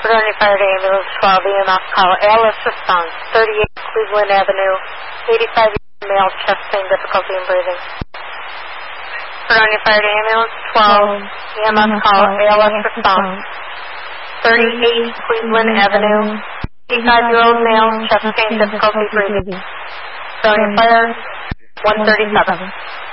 Fredonia Fire Ambulance 12 EMS call. ALS response, 38 Cleveland Avenue, 85 male, chest pain, difficulty in breathing. Fredonia Fire Ambulance 12 EMS call. ALS response, 38 Cleveland Avenue, 85-year-old male, chest pain, difficulty breathing. Fredonia Fire 137.